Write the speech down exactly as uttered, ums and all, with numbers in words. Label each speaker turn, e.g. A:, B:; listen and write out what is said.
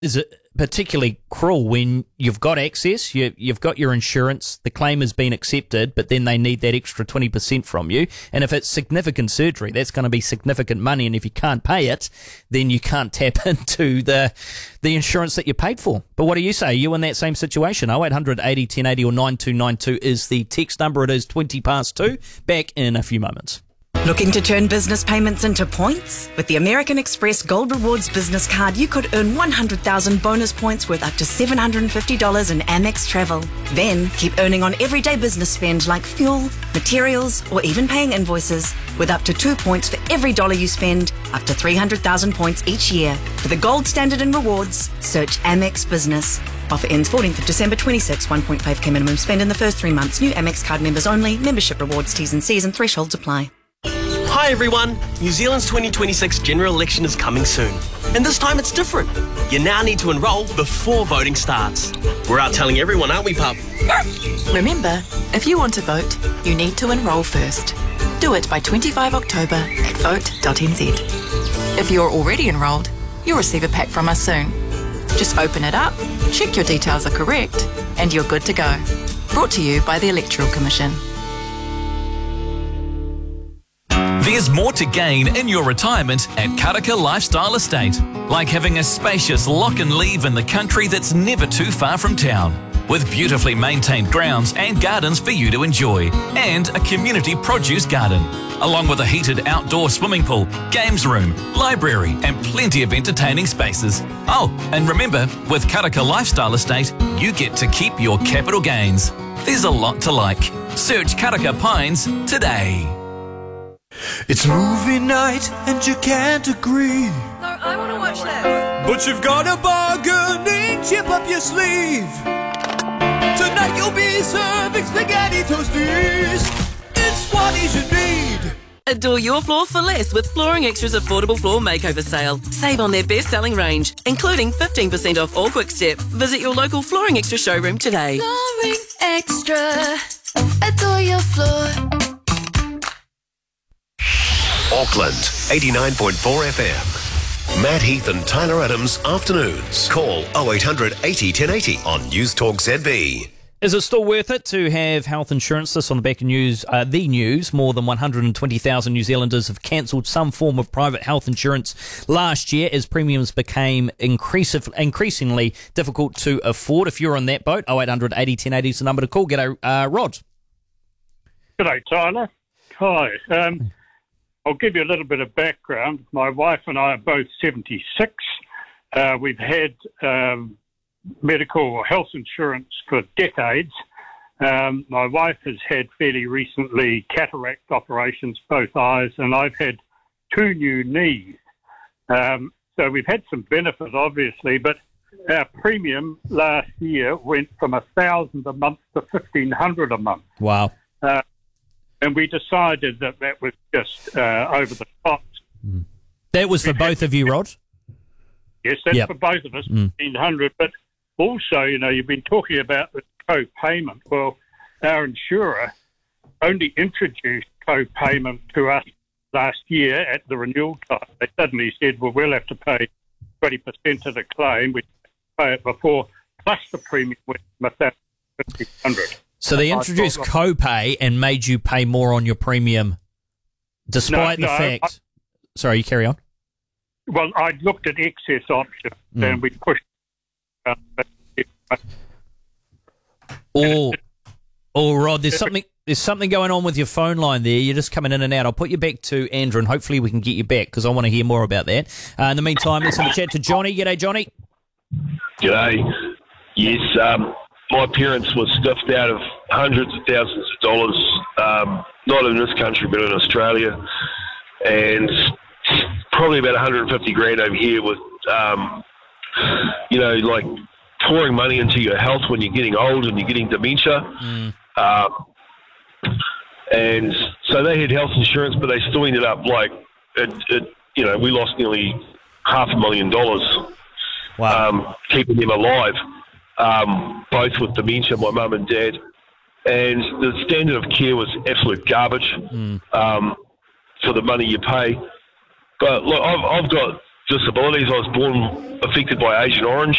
A: is it particularly cruel when you've got access, you, you've got your insurance, the claim has been accepted, but then they need that extra twenty percent from you. And if it's significant surgery, that's going to be significant money. And if you can't pay it, then you can't tap into the the insurance that you paid for. But what do you say? Are you in that same situation? oh eight hundred eighty ten eighty or nine two nine two is the text number. It is twenty past two. Back in a few moments.
B: Looking to turn business payments into points? With the American Express Gold Rewards business card, you could earn one hundred thousand bonus points worth up to seven hundred fifty dollars in Amex travel. Then keep earning on everyday business spend like fuel, materials, or even paying invoices. With up to two points for every dollar you spend, up to three hundred thousand points each year. For the gold standard in rewards, search Amex Business. Offer ends fourteenth of December twenty-six. one point five K minimum spend in the first three months. New Amex card members only. Membership rewards, T's and C's and thresholds apply.
C: Hi everyone! New Zealand's twenty twenty-six general election is coming soon. And this time it's different. You now need to enrol before voting starts. We're out telling everyone, aren't we, pup?
D: Remember, if you want to vote, you need to enrol first. Do it by twenty-fifth of October at vote dot n z. If you're already enrolled, you'll receive a pack from us soon. Just open it up, check your details are correct, and you're good to go. Brought to you by the Electoral Commission.
E: There's more to gain in your retirement at Karaka Lifestyle Estate, like having a spacious lock and leave in the country that's never too far from town, with beautifully maintained grounds and gardens for you to enjoy, and a community produce garden, along with a heated outdoor swimming pool, games room, library, and plenty of entertaining spaces. Oh, and remember, with Karaka Lifestyle Estate, you get to keep your capital gains. There's a lot to like. Search Karaka Pines today.
F: It's movie night and you can't agree.
G: No, I want to watch this.
F: But you've got a bargaining chip up your sleeve. Tonight you'll be serving spaghetti toasties. It's what you should need.
G: Adore your floor for less with Flooring Extra's affordable floor makeover sale. Save on their best-selling range, including fifteen percent off all Quickstep. Visit your local Flooring Extra showroom today.
H: Flooring Extra. Adore your floor.
I: Auckland, eighty-nine point four F M. Matt Heath and Tyler Adams afternoons. Call oh eight hundred eighty ten eighty on News Talk Z B.
A: Is it still worth it to have health insurance? This on the back of news, uh, the news. More than one hundred twenty thousand New Zealanders have cancelled some form of private health insurance last year as premiums became increase- increasingly difficult to afford. If you're on that boat, oh eight hundred eighty ten eighty is the number to call. G'day, uh, Rod.
J: G'day, Tyler. Hi. Um, I'll give you a little bit of background. My wife and I are both seventy-six. Uh, we've had um, medical or health insurance for decades. Um, my wife has had fairly recently cataract operations, both eyes, and I've had two new knees. Um, so we've had some benefit, obviously, but our premium last year went from one thousand dollars a month to fifteen hundred dollars a month.
A: Wow.
J: Uh, And we decided that that was just uh, over the top.
A: Mm. That was for both of you, Rod?
J: Yes, that's
A: yep.
J: for both of us,
A: mm.
J: fifteen hundred dollars. But also, you know, you've been talking about the co-payment. Well, our insurer only introduced co-payment to us last year at the renewal time. They suddenly said, well, we'll have to pay twenty percent of the claim. We pay it before, plus the premium went from one thousand dollars to fifteen hundred dollars.
A: So they introduced copay and made you pay more on your premium, despite
J: no,
A: the
J: no,
A: fact.
J: I,
A: Sorry, you carry on.
J: Well, I looked at excess options mm. and we pushed. Uh,
A: oh, oh, Rod, there's something. There's something going on with your phone line there. You're just coming in and out. I'll put you back to Andrew, and hopefully we can get you back because I want to hear more about that. Uh, in the meantime, let's have a chat to Johnny. G'day, Johnny.
K: G'day. Yes. Um, My parents were stiffed out of hundreds of thousands of dollars, um, not in this country, but in Australia, and probably about one hundred fifty grand over here with, um, you know, like pouring money into your health when you're getting old and you're getting dementia.
A: Mm.
K: Uh, and so they had health insurance, but they still ended up like, it, it, you know, we lost nearly half a million dollars
A: wow.
K: um, keeping them alive. Um, both with dementia, my mum and dad, and the standard of care was absolute garbage
A: mm.
K: um, for the money you pay. But look, I've, I've got disabilities. I was born affected by Agent Orange.